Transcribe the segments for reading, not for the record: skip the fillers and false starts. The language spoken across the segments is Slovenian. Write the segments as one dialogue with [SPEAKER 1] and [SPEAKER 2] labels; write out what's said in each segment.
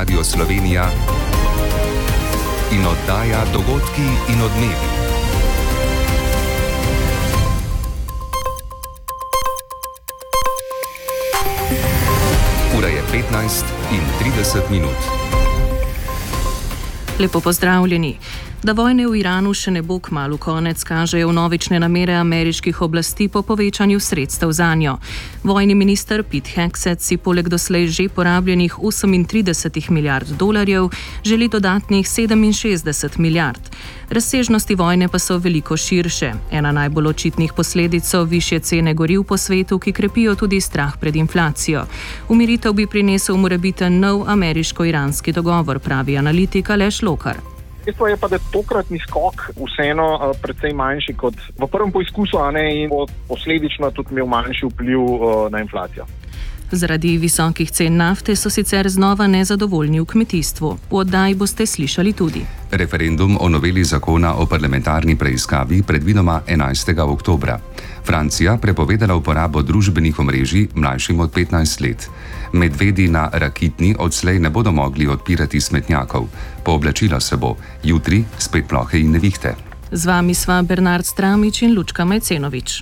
[SPEAKER 1] Radio Slovenija in oddaja Dogodki in odmevi. Ura je 15:30.
[SPEAKER 2] Lepo pozdravljeni. Da vojne v Iranu še ne bo kmalu konec, kažejo vnovične namere ameriških oblasti po povečanju sredstev zanjo. Vojni minister Pete Hegseth si poleg doslej že porabljenih $38 milijard želi dodatnih 67 milijard. Razsežnosti vojne pa so veliko širše. Ena najbolj očitnih posledic so višje cene goriv po svetu, ki krepijo tudi strah pred inflacijo. Umiritev bi prinesel morebiten nov ameriško-iranski dogovor, pravi analitik Aleš Lokar.
[SPEAKER 3] Dejstvo je pa, da tokratni skok vseeno precej manjši kot v prvem poizkusu, in bo posledično tudi imel manjši vpliv na inflacijo.
[SPEAKER 2] Zaradi visokih cen nafte so sicer znova nezadovoljni v kmetijstvu. V oddaji boste slišali tudi.
[SPEAKER 1] Referendum o noveli zakona o parlamentarni preiskavi predvidoma 11. oktobra. Francija prepovedala uporabo družbenih omrežij mlajšim od 15 let. Medvedi na Rakitni odslej ne bodo mogli odpirati smetnjakov. Pooblačilo se bo, jutri spet plohe in nevihte.
[SPEAKER 2] Z vami sva Bernard Stramič in Lučka Majcenovič.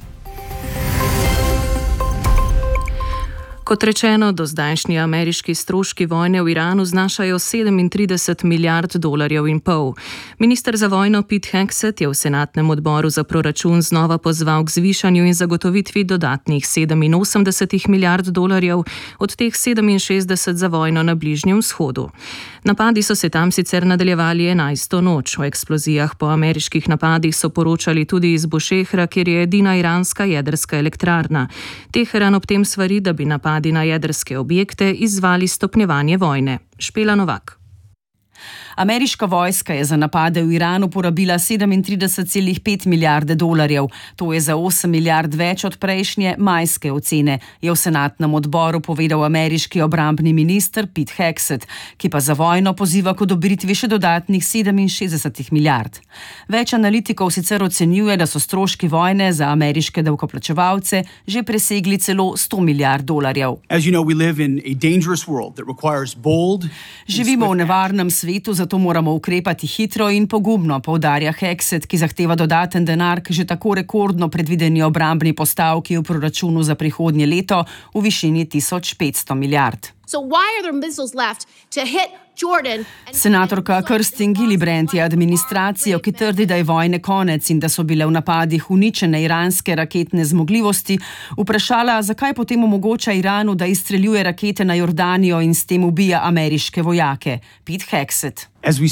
[SPEAKER 2] Kot rečeno, dozdajšnji ameriški stroški vojne v Iranu znašajo $37,5 milijard. Minister za vojno Pete Hegseth je v senatnem odboru za proračun znova pozval k zvišanju in zagotovitvi dodatnih $87 milijard, od teh 67 za vojno na Bližnjem vzhodu. Napadi so se tam sicer nadaljevali 11. noč. O eksplozijah po ameriških napadih so poročali tudi iz Bušehra, kjer je edina iranska jedrska elektrarna. Teheran ob tem svari, da bi napadi na jedrske objekte izzvali stopnjevanje vojne. Špela Novak.
[SPEAKER 4] Ameriška vojska je za napade v Iranu porabila $37,5 milijarde. To je za 8 milijard več od prejšnje majske ocene, je v senatnem odboru povedal ameriški obrambni minister Pete Hegseth, ki pa za vojno poziva k odobritvi še dodatnih 67 milijard. Več analitikov sicer ocenjuje, da so stroški vojne za ameriške davkoplačevalce že presegli celo $100 milijard. Živimo v nevarnem svetu, zato moramo ukrepati hitro in pogumno, poudarja Hegseth, ki zahteva dodaten denar k že tako rekordno predvideni obrambni postavki v proračunu za prihodnje leto v višini 1500 milijard. Senatorka Kirsten Gillibrand je administracijo, ki trdi, da je vojne konec in da so bile v napadih uničene iranske raketne zmogljivosti, vprašala, zakaj potem omogoča Iranu, da izstreljuje rakete na Jordanijo in s tem ubija ameriške vojake. Pete Hegseth.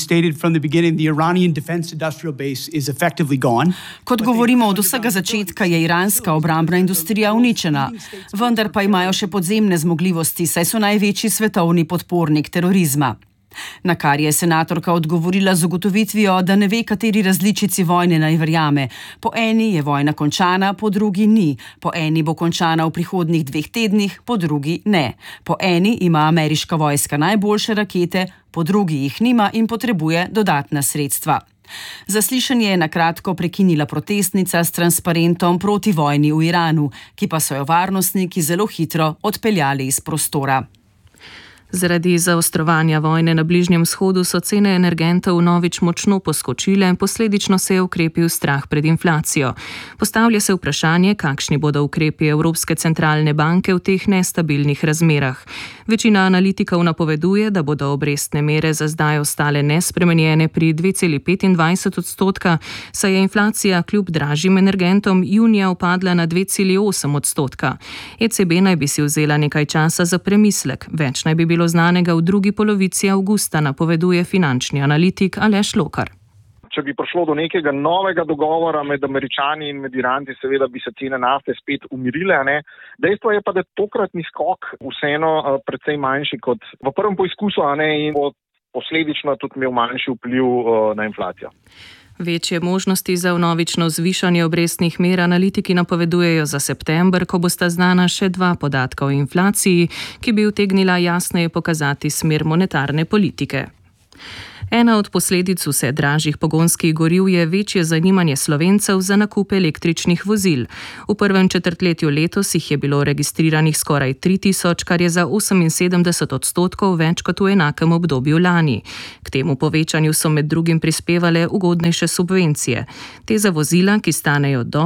[SPEAKER 4] Kot govorimo od vsega začetka, je iranska obrambna industrija uničena, vendar pa imajo še podzemne zmogljivosti, saj so največji svetovni podpornik terorizma. Na kar je senatorka odgovorila z ugotovitvijo, da ne ve, kateri različici vojne naj verjame. Po eni je vojna končana, po drugi ni. Po eni bo končana v prihodnjih 2 tednih, po drugi ne. Po eni ima ameriška vojska najboljše rakete, po drugi jih nima in potrebuje dodatna sredstva. Zaslišanje je na kratko prekinila protestnica s transparentom proti vojni v Iranu, ki pa so jo varnostniki zelo hitro odpeljali iz prostora.
[SPEAKER 2] Zaradi zaostrovanja vojne na Bližnjem vzhodu so cene energentov vnovič močno poskočile, posledično se je ukrepil strah pred inflacijo. Postavlja se vprašanje, kakšni bodo ukrepi Evropske centralne banke v teh nestabilnih razmerah. Večina analitikov napoveduje, da bodo obrestne mere za zdaj ostale nespremenjene pri 2,25%, saj je inflacija kljub dražjim energentom junija upadla na 2,8%. ECB naj bi si vzela nekaj časa za premislek, več naj bi bilo znanega v drugi polovici avgusta, napoveduje finančni analitik Aleš Lokar.
[SPEAKER 3] Če bi prišlo do nekega novega dogovora med Američani in med Iranci, seveda bi se cene nafte spet umirile. Dejstvo je pa, da tokratni skok vseeno precej manjši kot v prvem poizkusu, in bo posledično tudi imel manjši vpliv na inflacijo.
[SPEAKER 2] Večje možnosti za vnovično zvišanje obrestnih mer analitiki napovedujejo za september, ko bosta znana še 2 podatka o inflaciji, ki bi utegnila jasneje pokazati smer monetarne politike. Ena od posledic vse dražjih pogonskih goriv je večje zanimanje Slovencev za nakup električnih vozil. V prvem četrtletju letos jih je bilo registriranih skoraj 3000, kar je za 78% več kot v enakem obdobju lani. K temu povečanju so med drugim prispevale ugodnejše subvencije. Te za vozila, ki stanejo do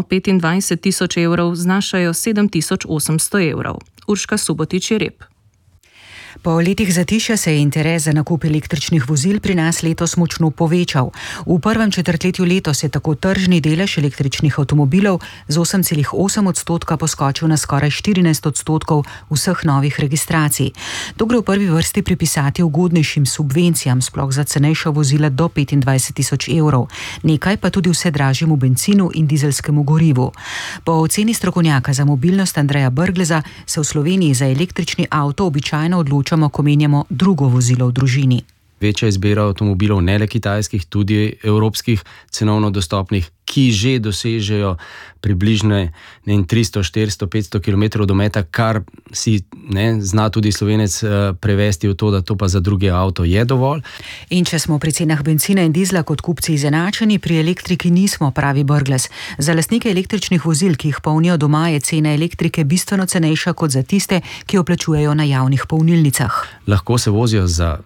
[SPEAKER 2] 25 000 evrov, znašajo 7800 evrov. Urška Subotič-Jereb.
[SPEAKER 5] Po letih zatišja se je interes za nakup električnih vozil pri nas letos močno povečal. V prvem četrtletju letos je tako tržni delež električnih avtomobilov z 8,8% poskočil na skoraj 14% vseh novih registracij. To gre v prvi vrsti pripisati ugodnejšim subvencijam, sploh za cenejša vozila do 25 000 evrov, nekaj pa tudi vse dražjemu benzinu in dizelskemu gorivu. Po oceni strokovnjaka za mobilnost Andreja Brgleza se v Sloveniji za električni avto običajno odloča, ko menjamo drugo vozilo v družini.
[SPEAKER 6] Večja izbira avtomobilov, ne le kitajskih, tudi evropskih, cenovno dostopnih, ki že dosežejo približno 300, 400, 500 km dometa, kar si zna tudi Slovenec prevesti v to, da to pa za drugi avto je dovolj.
[SPEAKER 5] In če smo pri cenah benzina in dizla kot kupci izenačeni, pri elektriki nismo, pravi Brglez. Za lastnike električnih vozil, ki jih polnijo doma, je cena elektrike bistveno cenejša kot za tiste, ki jo plačujejo na javnih polnilnicah.
[SPEAKER 6] Lahko se vozijo za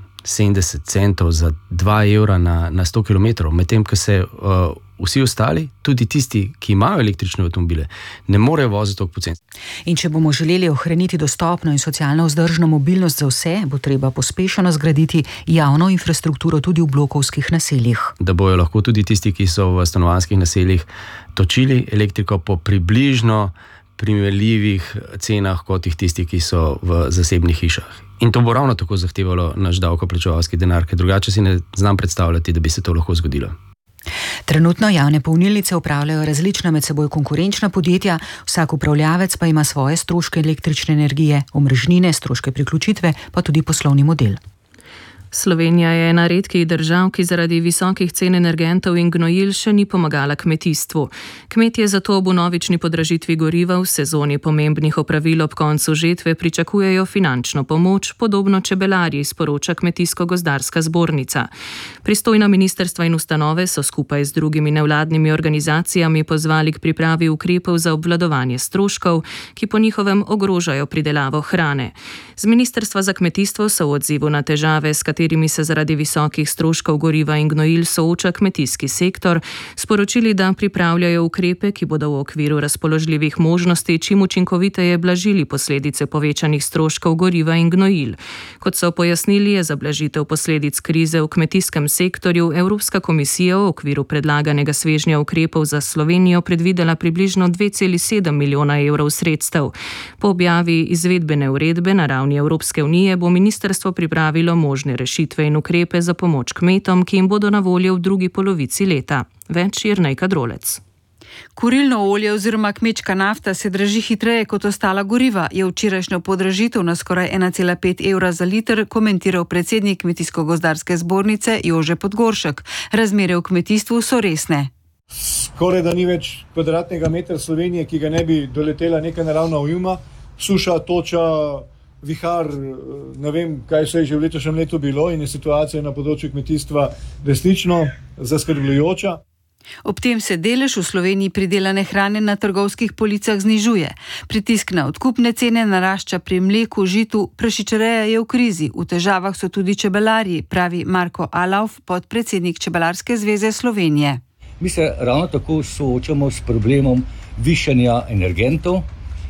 [SPEAKER 6] 70 centov, za 2 evra na 100 km, medtem ko se vsi ostali, tudi tisti, ki imajo električne avtomobile, ne morejo voziti toliko poceni.
[SPEAKER 5] In če bomo želeli ohraniti dostopno in socialno vzdržno mobilnost za vse, bo treba pospešeno zgraditi javno infrastrukturo tudi v blokovskih naseljih.
[SPEAKER 6] Da bojo lahko tudi tisti, ki so v stanovanjskih naseljih, točili elektriko po približno primerljivih cenah kot jih tisti, ki so v zasebnih hišah. In to bo ravno tako zahtevalo naš davkoplačevalski denar, ker drugače si ne znam predstavljati, da bi se to lahko zgodilo.
[SPEAKER 5] Trenutno javne polnilnice upravljajo različna med seboj konkurenčna podjetja, vsak upravljavec pa ima svoje stroške električne energije, omrežnine, stroške priključitve, pa tudi poslovni model.
[SPEAKER 2] Slovenija je ena redkih držav, ki zaradi visokih cen energentov in gnojil še ni pomagala kmetijstvu. Kmetje zato ob vnovični podražitvi goriva v sezoni pomembnih opravil ob koncu žetve pričakujejo finančno pomoč, podobno čebelarji, sporoča Kmetijsko-gozdarska zbornica. Pristojna ministrstva in ustanove so skupaj z drugimi nevladnimi organizacijami pozvali k pripravi ukrepov za obvladovanje stroškov, ki po njihovem ogrožajo pridelavo hrane. Z Ministrstva za kmetijstvo so v odzivu na težave, s katerimi se zaradi visokih stroškov goriva in gnojil sooča kmetijski sektor, sporočili, da pripravljajo ukrepe, ki bodo v okviru razpoložljivih možnosti čim učinkoviteje blažili posledice povečanih stroškov goriva in gnojil. Kot so pojasnili, je za blažitev posledic krize v kmetijskem sektorju Evropska komisija v okviru predlaganega svežnja ukrepov za Slovenijo predvidela približno 2,7 milijona evrov sredstev. Po objavi izvedbene uredbe na ravni Evropske unije bo ministrstvo pripravilo možne rešitve in ukrepe za pomoč kmetom, ki jim bodo na voljo v drugi polovici leta. Več Jernej Kadrolec.
[SPEAKER 4] Kurilno olje oziroma kmečka nafta se draži hitreje kot ostala goriva, je včerajšnjo podražitev na skoraj 1,5 evra za liter komentiral predsednik Kmetijsko-gozdarske zbornice Jože Podgoršek. Razmere v kmetijstvu so resne.
[SPEAKER 7] Skoraj da ni več kvadratnega metra Slovenije, ki ga ne bi doletela neka naravna ujma, suša, toča, vihar, ne vem, kaj se je že v letošnjem letu bilo in je situacija na področju kmetijstva resnično zaskrbljujoča.
[SPEAKER 4] Ob tem se delež v Sloveniji pridelane hrane na trgovskih policah znižuje. Pritisk na odkupne cene narašča pri mleku, žitu, prašičereja je v krizi. V težavah so tudi čebelarji, pravi Marko Alauf, podpredsednik Čebelarske zveze Slovenije.
[SPEAKER 8] Mi se ravno tako soočamo s problemom višanja energentov.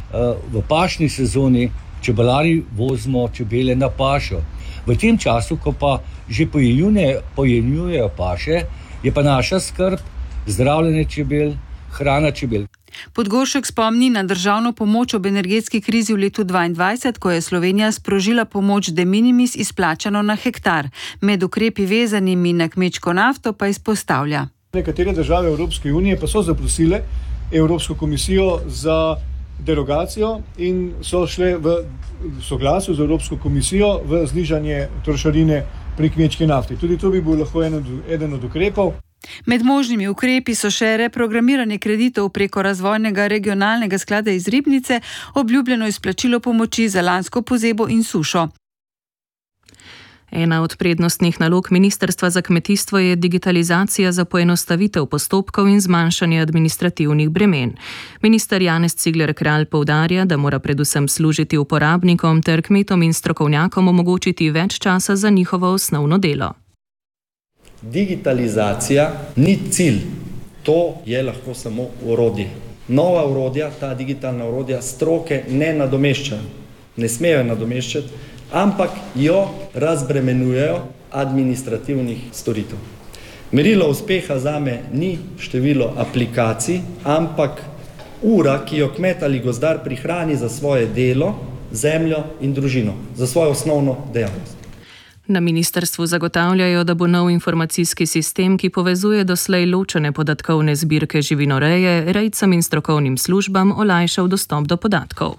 [SPEAKER 8] V pašni sezoni čebelari vozimo čebele na pašo. V tem času, ko pa že pojenjujejo paše, je pa naša skrb zdravljenje čebel, hrana čebel.
[SPEAKER 4] Podgoršek spomni na državno pomoč ob energetski krizi v letu 2022, ko je Slovenija sprožila pomoč de minimis izplačano na hektar. Med ukrepi vezanimi na kmečko nafto pa izpostavlja.
[SPEAKER 7] Nekatere države Evropske unije pa so zaprosile Evropsko komisijo za derogacijo in so šle v soglasju z Evropsko komisijo v znižanje trošarine pri kmečki nafti. Tudi to bi bil lahko eden od ukrepov.
[SPEAKER 4] Med možnimi ukrepi so še reprogramiranje kreditov preko razvojnega regionalnega sklada iz Ribnice, obljubljeno izplačilo pomoči za lansko pozebo in sušo.
[SPEAKER 2] Ena od prednostnih nalog Ministrstva za kmetijstvo je digitalizacija za poenostavitev postopkov in zmanjšanje administrativnih bremen. Minister Janez Cigler Kralj poudarja, da mora predvsem služiti uporabnikom ter kmetom in strokovnjakom omogočiti več časa za njihovo osnovno delo.
[SPEAKER 9] Digitalizacija ni cilj, to je lahko samo orodje. Nova orodja, ta digitalna orodja stroke ne nadomeščajo, ne smejo nadomeščati, ampak jo razbremenjujejo administrativnih storitev. Merilo uspeha zame ni število aplikacij, ampak ura, ki jo kmet ali gozdar prihrani za svoje delo, zemljo in družino, za svojo osnovno dejavnost.
[SPEAKER 2] Na ministrstvu zagotavljajo, da bo nov informacijski sistem, ki povezuje doslej ločene podatkovne zbirke živinoreje, rejcem in strokovnim službam olajšal dostop do podatkov.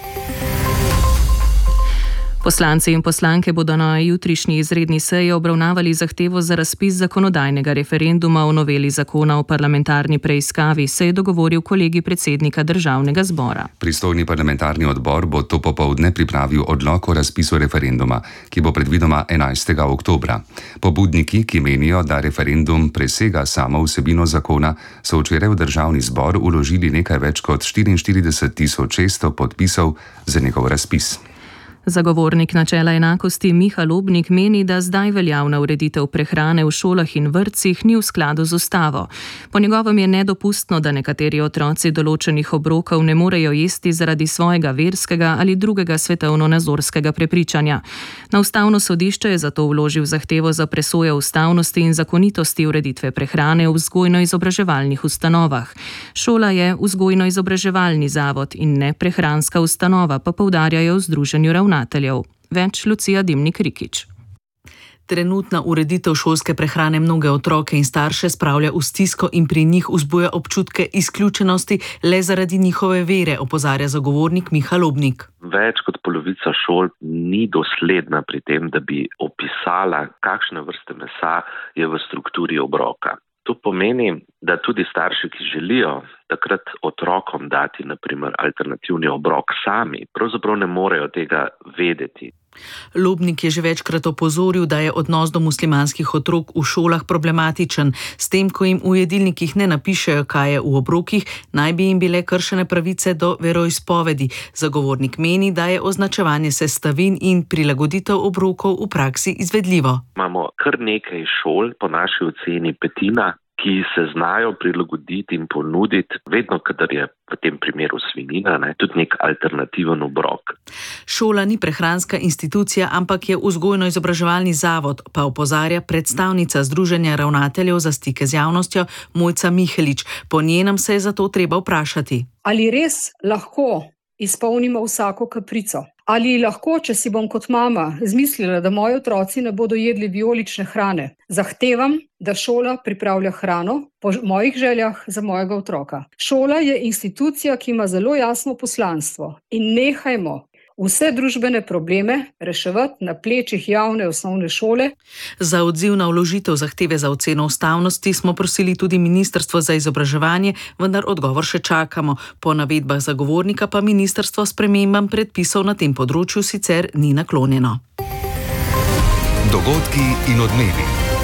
[SPEAKER 2] Poslanci in poslanke bodo na jutrišnji izredni seji obravnavali zahtevo za razpis zakonodajnega referenduma o noveli zakona o parlamentarni preiskavi, se je dogovoril kolegi predsednika Državnega zbora.
[SPEAKER 1] Pristojni parlamentarni odbor bo to popoldne pripravil odlok o razpisu referenduma, ki bo predvidoma 11. oktobra. Pobudniki, ki menijo, da referendum presega samo vsebino zakona, so včeraj v Državni zbor vložili nekaj več kot 44.600 podpisov za njegov razpis.
[SPEAKER 2] Zagovornik načela enakosti Miha Lobnik meni, da zdaj veljavna ureditev prehrane v šolah in vrtcih ni v skladu z ustavo. Po njegovem je nedopustno, da nekateri otroci določenih obrokov ne morejo jesti zaradi svojega verskega ali drugega svetovno-nazorskega prepričanja. Na ustavno sodišče je zato vložil zahtevo za presojo ustavnosti in zakonitosti ureditve prehrane v vzgojno-izobraževalnih ustanovah. Šola je vzgojno-izobraževalni zavod in ne prehranska ustanova, pa poudarjajo v Združenju ravnateljev. Več Lucija Dimnik-Rikič.
[SPEAKER 10] Trenutna ureditev šolske prehrane mnoge otroke in starše spravlja v stisko in pri njih vzbuja občutke izključenosti le zaradi njihove vere, opozarja zagovornik Miha Lobnik.
[SPEAKER 11] Več kot polovica šol ni dosledna pri tem, da bi opisala, kakšne vrste mesa je v strukturi obroka. To pomeni, da tudi starši, ki želijo takrat otrokom dati, naprimer, alternativni obrok sami, pravzaprav ne morejo tega vedeti.
[SPEAKER 10] Lobnik je že večkrat opozoril, da je odnos do muslimanskih otrok v šolah problematičen. S tem, ko jim v jedilnikih ne napišejo, kaj je v obrokih, naj bi jim bile kršene pravice do veroizpovedi. Zagovornik meni, da je označevanje sestavin in prilagoditev obrokov v praksi izvedljivo.
[SPEAKER 11] Imamo kar nekaj šol, po naši oceni petina, ki se znajo prilagoditi in ponuditi, vedno, kadar je v tem primeru svinjina, tudi nek alternativen obrok.
[SPEAKER 10] Šola ni prehranska institucija, ampak je vzgojno-izobraževalni zavod, pa opozarja predstavnica Združenja ravnateljev za stike z javnostjo Mojca Mihelič. Po njenem se je zato treba vprašati.
[SPEAKER 12] Ali res lahko izpolnimo vsako kaprico? Ali lahko, če si bom kot mama zmislila, da moji otroci ne bodo jedli vijolične hrane, zahtevam, da šola pripravlja hrano po mojih željah za mojega otroka. Šola je institucija, ki ima zelo jasno poslanstvo in nehajmo vse družbene probleme reševati na plečih javne osnovne šole.
[SPEAKER 10] Za odziv na vložitev zahteve za oceno ustavnosti smo prosili tudi Ministrstvo za izobraževanje, vendar odgovor še čakamo. Po navedbah zagovornika pa ministrstvo spremembam predpisov na tem področju sicer ni naklonjeno.
[SPEAKER 1] Dogodki in odmevi.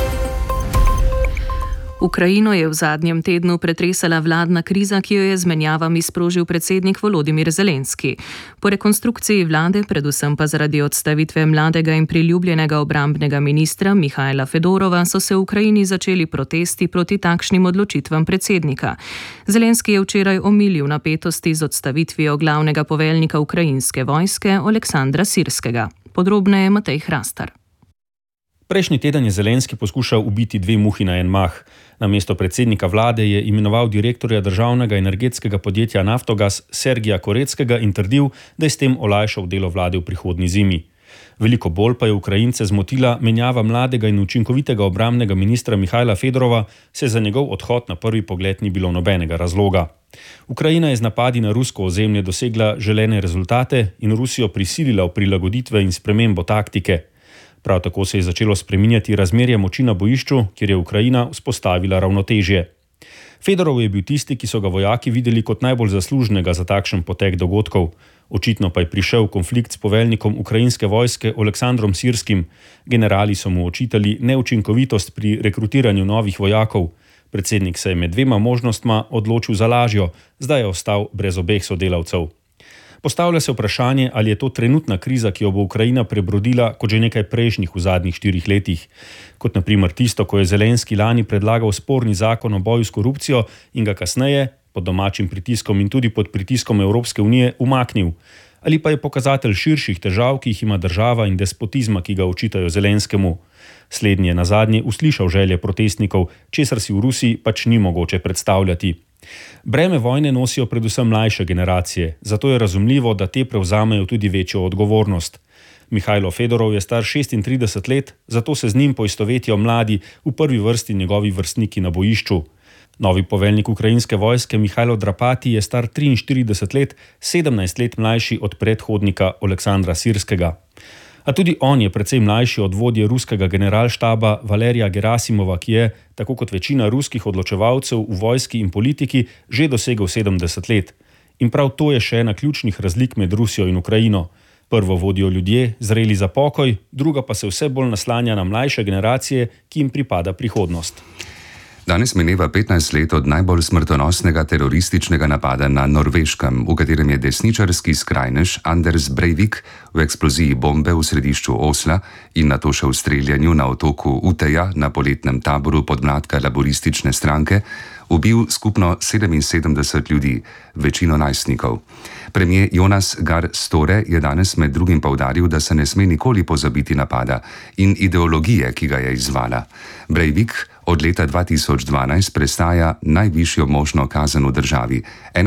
[SPEAKER 2] Ukrajino je v zadnjem tednu pretresala vladna kriza, ki jo je z menjavami sprožil predsednik Volodimir Zelenski. Po rekonstrukciji vlade, predvsem pa zaradi odstavitve mladega in priljubljenega obrambnega ministra Mihajla Fedorova, so se v Ukrajini začeli protesti proti takšnim odločitvam predsednika. Zelenski je včeraj omilil napetosti z odstavitvijo glavnega poveljnika ukrajinske vojske Oleksandra Sirskega. Podrobneje Matej Hrastar.
[SPEAKER 13] Prejšnji teden je Zelenski poskušal ubiti dve muhi na en mah. Namesto predsednika vlade je imenoval direktorja državnega energetskega podjetja Naftogaz Sergija Koreckega in trdil, da je s tem olajšal delo vlade v prihodnji zimi. Veliko bolj pa je Ukrajince zmotila menjava mladega in učinkovitega obrambnega ministra Mihajla Fedorova, se za njegov odhod na prvi pogled ni bilo nobenega razloga. Ukrajina je z napadi na rusko ozemlje dosegla želene rezultate in Rusijo prisilila v prilagoditve in spremembo taktike. Prav tako se je začelo spreminjati razmerje moči na bojišču, kjer je Ukrajina vzpostavila ravnotežje. Fedorov je bil tisti, ki so ga vojaki videli kot najbolj zaslužnega za takšen potek dogodkov. Očitno pa je prišel konflikt s poveljnikom ukrajinske vojske Oleksandrom Sirskim. Generali so mu očitali neučinkovitost pri rekrutiranju novih vojakov. Predsednik se je med dvema možnostma odločil za lažjo, zdaj je ostal brez obeh sodelavcev. Postavlja se vprašanje, ali je to trenutna kriza, ki jo bo Ukrajina prebrodila kot že nekaj prejšnjih v zadnjih 4 letih. Kot na primer tisto, ko je Zelenski lani predlagal sporni zakon o boju s korupcijo in ga kasneje, pod domačim pritiskom in tudi pod pritiskom Evropske unije, umaknil. Ali pa je pokazatelj širših težav, ki jih ima država in despotizma, ki ga očitajo Zelenskemu. Slednji je nazadnje uslišal želje protestnikov, česar si v Rusiji pač ni mogoče predstavljati. Breme vojne nosijo predvsem mlajše generacije, zato je razumljivo, da te prevzamejo tudi večjo odgovornost. Mihajlo Fedorov je star 36 let, zato se z njim poistovetijo mladi, v prvi vrsti njegovi vrstniki na bojišču. Novi poveljnik ukrajinske vojske Mihajlo Drapati je star 43 let, 17 let mlajši od predhodnika Oleksandra Sirskega. A tudi on je precej mlajši od vodje ruskega generalštaba Valerija Gerasimova, ki je, tako kot večina ruskih odločevalcev v vojski in politiki, že dosegel 70 let. In prav to je še ena ključnih razlik med Rusijo in Ukrajino. Prvo vodijo ljudje, zreli za pokoj, druga pa se vse bolj naslanja na mlajše generacije, ki jim pripada prihodnost.
[SPEAKER 1] Danes mineva 15 let od najbolj smrtonosnega terorističnega napada na Norveškem, v katerem je desničarski skrajnež Anders Breivik v eksploziji bombe v središču Osla in nato še v streljanju na otoku Uteja na poletnem taboru podmladka laboristične stranke ubil skupno 77 ljudi, večino najstnikov. Premijer Jonas Gahr Støre je danes med drugim poudaril, da se ne sme nikoli pozabiti napada in ideologije, ki ga je izzvala. Breivik od leta 2012 prestaja najvišjo možno kazen v državi,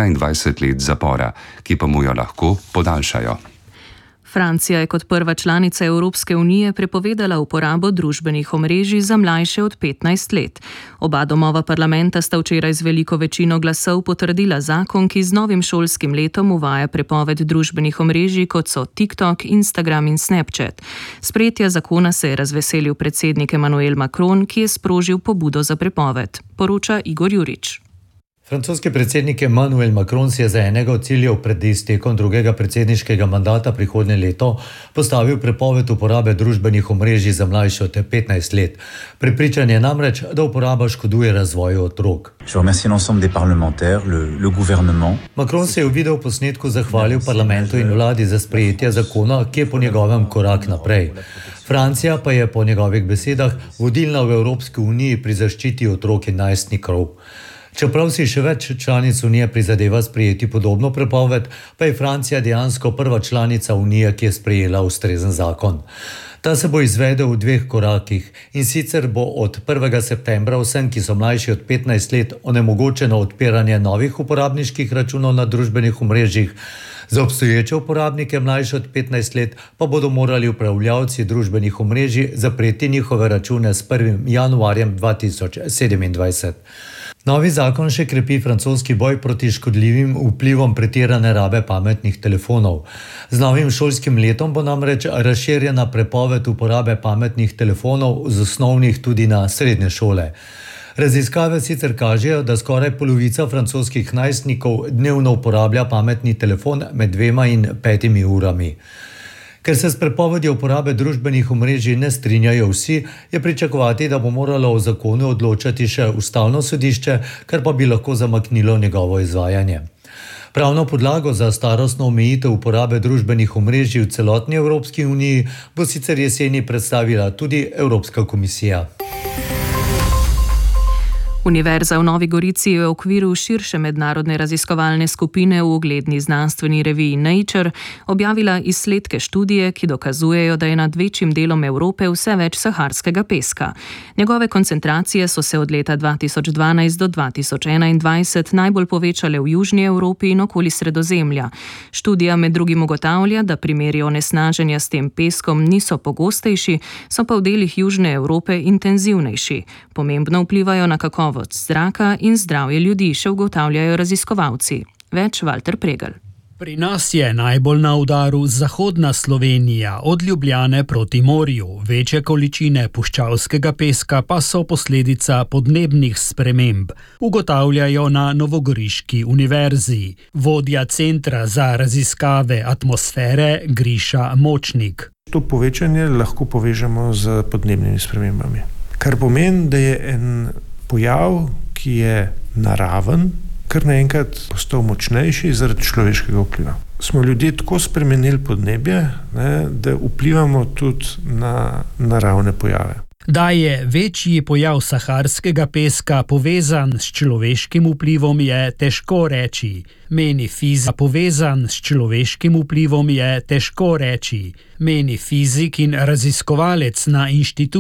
[SPEAKER 1] 21 let zapora, ki pa mu jo lahko podaljšajo.
[SPEAKER 2] Francija je kot prva članica Evropske unije prepovedala uporabo družbenih omrežij za mlajše od 15 let. Oba domova parlamenta sta včeraj z veliko večino glasov potrdila zakon, ki z novim šolskim letom uvaja prepoved družbenih omrežij, kot so TikTok, Instagram in Snapchat. Sprejetja zakona se je razveselil predsednik Emmanuel Macron, ki je sprožil pobudo za prepoved, poroča Igor Jurič.
[SPEAKER 14] Francoski predsednik Emmanuel Macron si je za enega od ciljev pred iztekom drugega predsedniškega mandata prihodnje leto postavil prepoved uporabe družbenih omrežij za mlajše od 15 let. Prepričan je namreč, da uporaba škoduje razvoju otrok. Macron se je v videoposnetku zahvalil parlamentu in vladi za sprejetje zakona, ki je po njegovem korak naprej. Francija pa je po njegovih besedah vodilna v Evropski uniji pri zaščiti otrok in najstnikov. Čeprav si še več članic Unije prizadeva sprejeti podobno prepoved, pa je Francija dejansko prva članica Unije, ki je sprejela ustrezen zakon. Ta se bo izvedel v 2 korakih in sicer bo od 1. septembra vsem, ki so mlajši od 15 let, onemogočeno odpiranje novih uporabniških računov na družbenih omrežjih. Za obstoječe uporabnike mlajše od 15 let pa bodo morali upravljavci družbenih omrežij zapreti njihove račune s 1. januarjem 2027. Novi zakon še krepi francoski boj proti škodljivim vplivom pretirane rabe pametnih telefonov. Z novim šolskim letom bo namreč razširjena prepoved uporabe pametnih telefonov z osnovnih tudi na srednje šole. Raziskave sicer kažejo, da skoraj polovica francoskih najstnikov dnevno uporablja pametni telefon med 2 in 5 urami. Ker se s prepovedjo uporabe družbenih omrežij ne strinjajo vsi, je pričakovati, da bo moralo o zakonu odločati še ustavno sodišče, kar pa bi lahko zamaknilo njegovo izvajanje. Pravno podlago za starostno omejitev uporabe družbenih omrežij v celotni Evropski uniji bo sicer jeseni predstavila tudi Evropska komisija.
[SPEAKER 2] Univerza v Novi Gorici je v okviru širše mednarodne raziskovalne skupine v ugledni znanstveni reviji Nature objavila izsledke študije, ki dokazujejo, da je nad večjim delom Evrope vse več saharskega peska. Njegove koncentracije so se od leta 2012 do 2021 najbolj povečale v Južni Evropi in okoli Sredozemlja. Študija med drugim ugotavlja, da primeri onesnaženja s tem peskom niso pogostejši, so pa v delih Južne Evrope intenzivnejši. Pomembno vplivajo na kakovost zraka in zdravje ljudi, še ugotavljajo raziskovalci. Več Walter Pregel.
[SPEAKER 15] Pri nas je najbolj na udaru zahodna Slovenija, od Ljubljane proti morju. Večje količine puščavskega peska pa so posledica podnebnih sprememb, ugotavljajo na Novogoriški univerzi. Vodja Centra za raziskave atmosfere Griša Močnik.
[SPEAKER 16] To povečanje lahko povežemo z podnebnimi spremembami. Kar pomeni, da je en pojav, ki je naraven, kar naenkrat postal močnejši zaradi človeškega vpliva. Smo ljudje tako spremenili podnebje, da vplivamo tudi na naravne pojave.
[SPEAKER 15] Da je večji pojav saharskega peska povezan s človeškim vplivom, je težko reči. Meni fizik in raziskovalec na inštitutu